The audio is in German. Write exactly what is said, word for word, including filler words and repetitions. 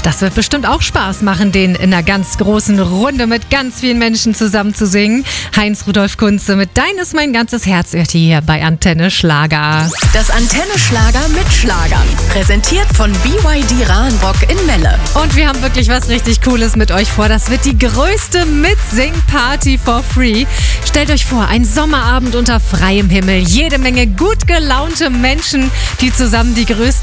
Das wird bestimmt auch Spaß machen, den in einer ganz großen Runde mit ganz vielen Menschen zusammen zu singen. Heinz-Rudolf Kunze mit Dein ist mein ganzes Herz wird hier bei Antenne Schlager. Das Antenne Schlager mit Schlagern. Präsentiert von B Y D Rahnrock in Melle. Und wir haben wirklich was richtig Cooles mit euch vor. Das wird die größte Mitsing-Party for free. Stellt euch vor, ein Sommerabend unter freiem Himmel. Jede Menge gut gelaunte Menschen, die zusammen die größte